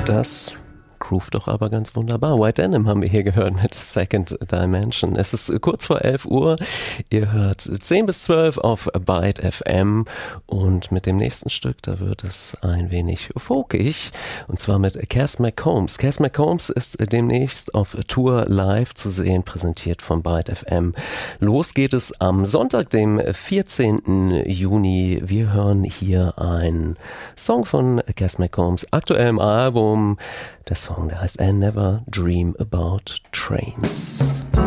Das groovt doch aber ganz wunderbar. White Denim haben wir hier gehört mit Second Dimension. Es ist kurz vor 11 Uhr. Ihr hört 10 bis 12 auf Byte FM und mit dem nächsten Stück, da wird es ein wenig folkig und zwar mit Cass McCombs. Cass McCombs ist demnächst auf Tour live zu sehen, präsentiert von Byte FM. Los geht es am Sonntag, dem 14. Juni. Wir hören hier einen Song von Cass McCombs, aktuellem Album. Der Song, der heißt I Never Dream About Trains.